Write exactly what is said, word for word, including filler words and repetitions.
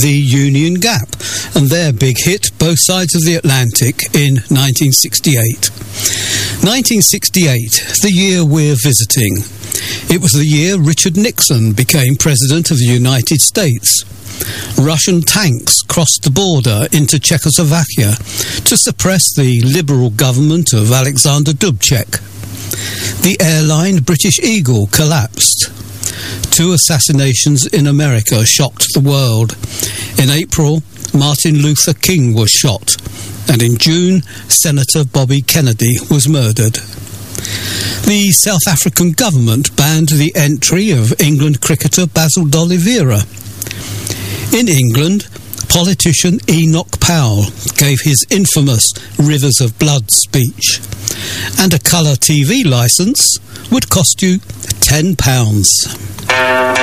The Union Gap and their big hit Both Sides of the Atlantic in nineteen sixty-eight. nineteen sixty-eight, the year we're visiting. It was the year Richard Nixon became President of the United States. Russian tanks crossed the border into Czechoslovakia to suppress the liberal government of Alexander Dubček. The airline British Eagle collapsed. Two assassinations in America shocked the world. In April, Martin Luther King was shot, and in June, Senator Bobby Kennedy was murdered. The South African government banned the entry of England cricketer Basil D'Oliveira. In England, politician Enoch Powell gave his infamous Rivers of Blood speech, and a colour T V licence would cost you ten pounds.